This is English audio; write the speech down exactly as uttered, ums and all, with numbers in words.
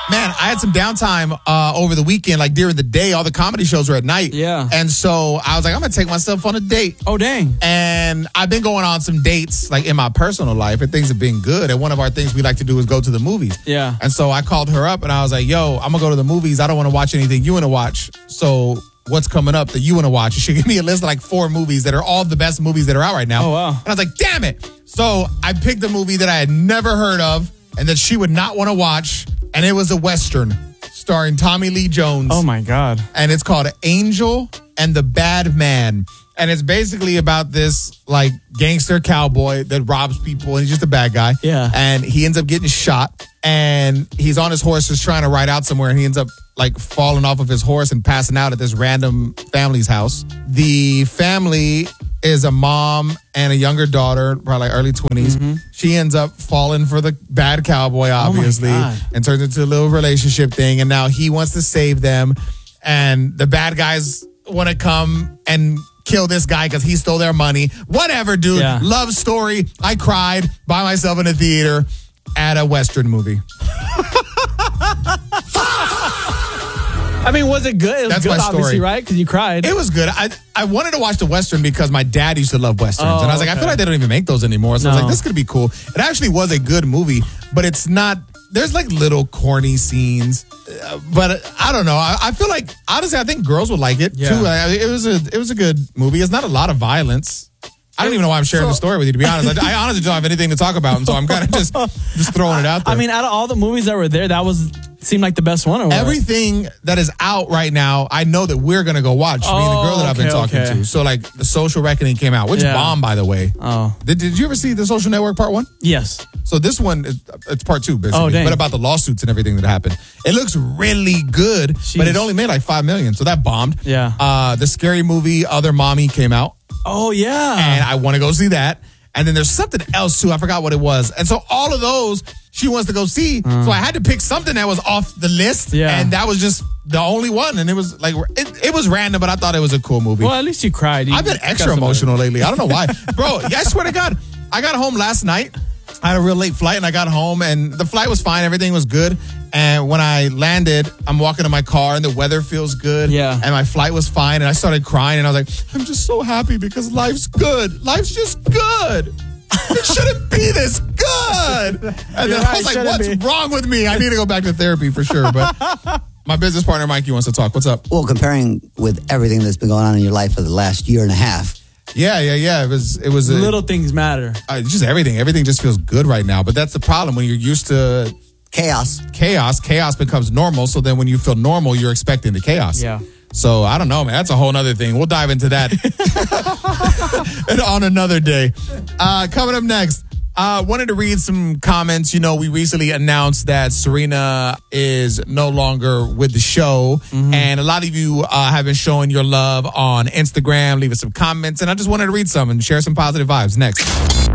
Man, I had some downtime uh, over the weekend, like during the day. All the comedy shows were at night. Yeah. And so I was like, I'm going to take myself on a date. Oh, dang. And I've been going on some dates, like in my personal life, and things have been good. And one of our things we like to do is go to the movies. Yeah. And so I called her up and I was like, yo, I'm going to go to the movies. I don't want to watch anything you want to watch. So what's coming up that you want to watch? She gave me a list of like four movies that are all the best movies that are out right now. Oh, wow. And I was like, damn it. So I picked a movie that I had never heard of and that she would not want to watch. And it was a Western starring Tommy Lee Jones. Oh, my God. And it's called Angel and the Bad Man. And it's basically about this like gangster cowboy that robs people and he's just a bad guy. Yeah. And he ends up getting shot and he's on his horse just trying to ride out somewhere and he ends up like falling off of his horse and passing out at this random family's house. The family is a mom and a younger daughter, probably like early twenties. Mm-hmm. She ends up falling for the bad cowboy, obviously, oh my God. and turns into a little relationship thing. And now he wants to save them. And the bad guys want to come and kill this guy because he stole their money. Whatever, dude. Yeah. Love story. I cried by myself in a theater at a Western movie. I mean, was it good? It was That's good, my story. obviously, right? Because you cried. It was good. I I wanted to watch the Western because my dad used to love Westerns. Oh, and I was like, okay. I feel like they don't even make those anymore. So I was No. like, this could be cool. It actually was a good movie, but it's not, there's like little corny scenes. Uh, but I don't know. I, I feel like, honestly, I think girls would like it Yeah. too. I, it was a it was a good movie. It's not a lot of violence. I don't even know why I'm sharing So- the story with you, to be honest. I, I honestly don't have anything to talk about, and so I'm kind of just just throwing it out there. I mean, out of all the movies that were there, that was seemed like the best one. Or what? Everything that is out right now, I know that we're going to go watch. me and the girl that I've been Oh, okay, talking okay. to. So, like, The Social Reckoning came out, which Yeah. bombed, by the way. Oh, Did, did you ever see The Social Network Part One? yes. So this one, is, it's part two, basically. Oh, dang. But about the lawsuits and everything that happened. It looks really good, but it Jeez. only made like five million, so that bombed. Yeah. Uh, the scary movie Other Mommy came out, Oh, yeah. and I want to go see that. And then there's something else too. I forgot what it was. And so all of those she wants to go see. So I had to pick something that was off the list. Yeah. And that was just the only one. And it was like, it, it was random, but I thought it was a cool movie. Well, at least you cried. You I've been got extra somebody. emotional lately. I don't know why. Bro, I swear to God, I got home last night. I had a real late flight and I got home and the flight was fine. Everything was good. And when I landed, I'm walking to my car and the weather feels good. Yeah. And my flight was fine. And I started crying and I was like, I'm just so happy because life's good. Life's just good. It shouldn't be this good. And then You're I right, was like, shouldn't what's be. wrong with me? I need to go back to therapy for sure. But my business partner, Mikey, wants to talk. What's up? Well, comparing with everything that's been going on in your life for the last year and a half, Yeah, yeah, yeah. It was, it was a, Little things matter. uh, just everything. Everything just feels good right now. But that's the problem when you're used to chaos. chaos. Chaos becomes normal. So then when you feel normal, you're expecting the chaos. Yeah. So I don't know, man. That's a whole nother thing. We'll dive into that and on another day. Uh, coming up next, uh, wanted to read some comments. You know, we recently announced that Serena is no longer with the show. Mm-hmm. And a lot of you uh, have been showing your love on Instagram, leaving some comments. And I just wanted to read some and share some positive vibes. Next.